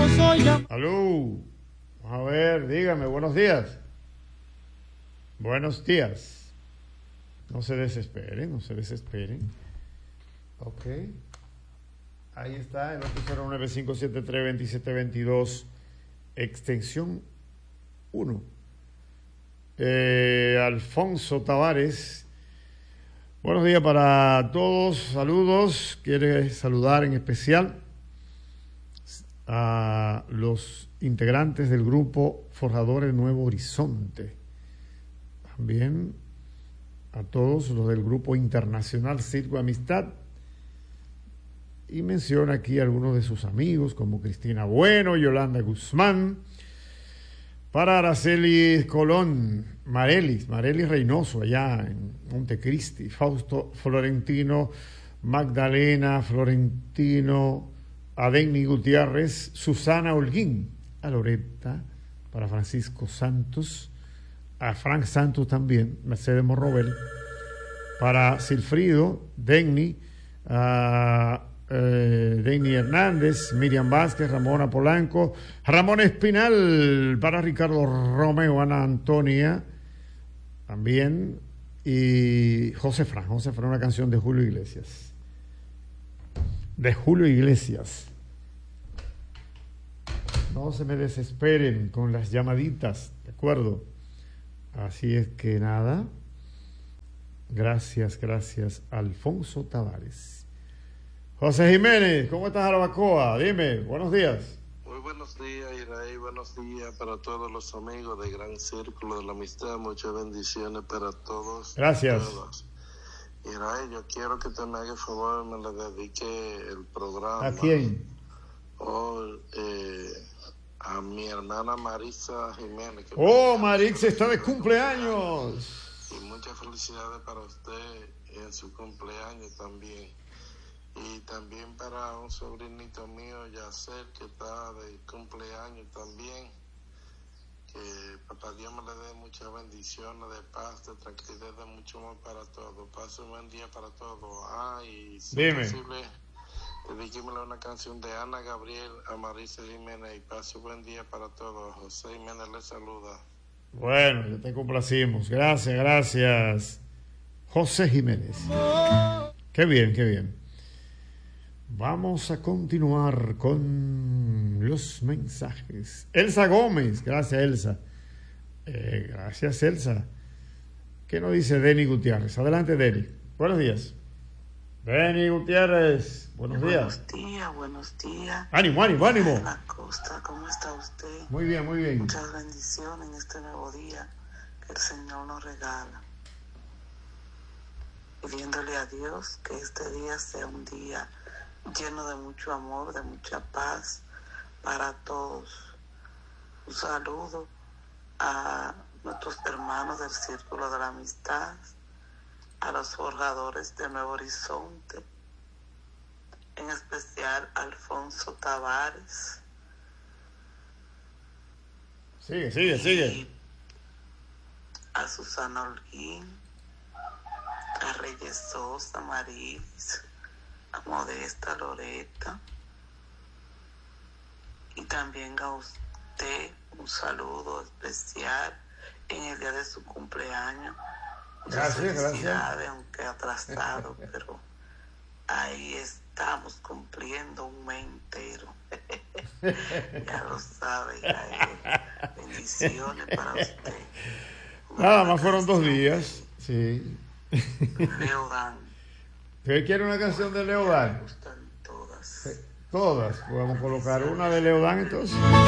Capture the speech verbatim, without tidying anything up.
soy llamado. Aló, a ver, dígame, buenos días. Buenos días. No se desesperen, no se desesperen. Ok. Ahí está, el otro cero nueve cinco siete tres dos siete dos dos, extensión uno. Eh, Alfonso Tavares. Buenos días para todos, saludos. Quiere saludar en especial a los integrantes del grupo Forjadores Nuevo Horizonte. También a todos los del grupo internacional Circo Amistad. Y menciona aquí a algunos de sus amigos como Cristina Bueno, Yolanda Guzmán, para Araceli Colón, Marelis, Marelis Reynoso, allá en Montecristi, Fausto Florentino, Magdalena Florentino, Adenny Gutiérrez, Susana Holguín, a Loretta, para Francisco Santos, a Frank Santos también, Mercedes Morrobel, para Silfrido, Denny, a Eh, Denny Hernández, Miriam Vázquez, Ramona Polanco, Ramón Espinal, para Ricardo Romeo, Ana Antonia también, y José Fran, José Fran, una canción de Julio Iglesias, de Julio Iglesias. No se me desesperen con las llamaditas, ¿de acuerdo? Así es que nada, gracias, gracias, Alfonso Tavares. José Jiménez, ¿cómo estás, Arabacoa? Dime, buenos días. Muy buenos días, Iraí, buenos días para todos los amigos de Gran Círculo de la Amistad, muchas bendiciones para todos. Gracias. Todos. Iraí, yo quiero que te me haga el favor, me le dedique el programa. ¿A quién? Oh, eh, a mi hermana Marisa Jiménez. Que oh, Marix está de cumpleaños. Y muchas felicidades para usted en su cumpleaños también. Y también para un sobrinito mío, Yacer, que está de cumpleaños también. Que papá Dios me le dé muchas bendiciones, de paz, de tranquilidad, de mucho amor para todos. Pase un buen día para todos. Ah, y si Dime. es posible, dedíquemele una canción de Ana Gabriel a Marisa Jiménez. Y pase un buen día para todos. José Jiménez le saluda. Bueno, ya te complacimos. Gracias, gracias. José Jiménez. Qué bien, qué bien. Vamos a continuar con los mensajes. Elsa Gómez, gracias Elsa. Eh, gracias Elsa. ¿Qué nos dice Denny Gutiérrez? Adelante, Denny. Buenos días. Denny Gutiérrez, buenos días. Buenos días, buenos días. Ánimo, ánimo, ánimo. La Costa, ¿cómo está usted? Muy bien, muy bien. Muchas bendiciones en este nuevo día que el Señor nos regala. Pidiéndole a Dios que este día sea un día lleno de mucho amor, de mucha paz para todos. Un saludo a nuestros hermanos del Círculo de la Amistad, a los forjadores de Nuevo Horizonte, en especial a Alfonso Tavares. Sigue, sigue, sigue. A Susana Holguín, a Reyes Sosa, Marilis, a Modesta Loretta, y también a usted un saludo especial en el día de su cumpleaños. Muchas Gracias, felicidades, gracias. aunque atrasado, pero ahí estamos cumpliendo un mes entero. Ya lo sabe, Israel. Bendiciones para usted. Nada más fueron dos días. Sí. Leodán. ¿Usted quiere una canción de Leodán? Me gustan todas. Todas. Podemos colocar una de Leodán entonces.